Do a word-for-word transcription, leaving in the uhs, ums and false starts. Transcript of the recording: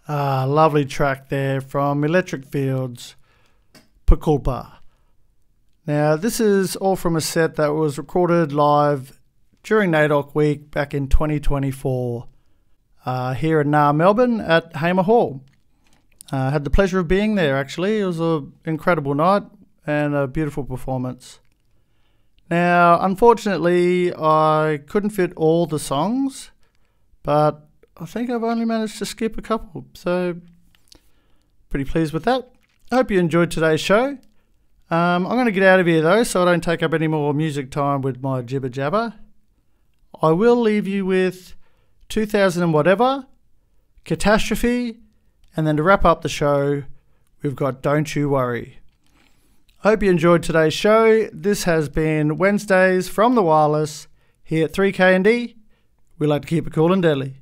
Ah, lovely track there from Electric Fields, Paculpa. Now, this is all from a set that was recorded live during NAIDOC Week back in twenty twenty-four uh, here in uh, Melbourne at Hamer Hall. I uh, had the pleasure of being there, actually. It was an incredible night and a beautiful performance. Now, unfortunately, I couldn't fit all the songs, but I think I've only managed to skip a couple, so pretty pleased with that. I hope you enjoyed today's show. Um, I'm going to get out of here though, so I don't take up any more music time with my jibber jabber. I will leave you with two thousand and whatever, Catastrophe, and then to wrap up the show, we've got Don't You Worry. I hope you enjoyed today's show. This has been Wednesdays from the Wireless here at three K and D. We like to keep it cool and deadly.